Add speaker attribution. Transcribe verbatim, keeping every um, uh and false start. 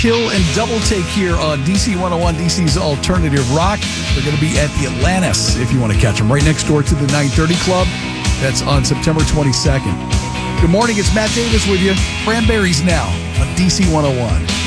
Speaker 1: Kill and Double Take here on D C one oh one, D C's Alternative Rock. They're going to be at the Atlantis if you want to catch them. Right next door to the nine thirty Club. That's on September twenty-second. Good morning. It's Matt Davis with you. Cranberries now on D C one oh one.